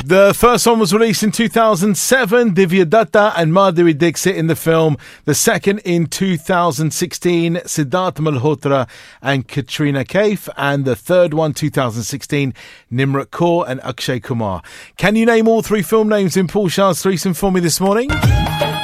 The first one was released in 2007, Divya Datta and Madhuri Dixit in the film. The second in 2016, Siddharth Malhotra and Katrina Kaif. And the third one, 2016, Nimrat Kaur and Akshay Kumar. Can you name all three film names in Paul Shah's threesome for me this morning?